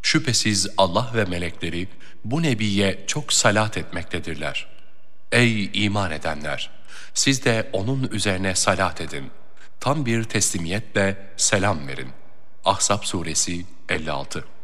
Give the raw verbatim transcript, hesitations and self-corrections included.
Şüphesiz Allah ve melekleri bu nebiye çok salat etmektedirler. Ey iman edenler! Siz de onun üzerine salat edin. Tam bir teslimiyetle selam verin. Ahzab suresi elli altı.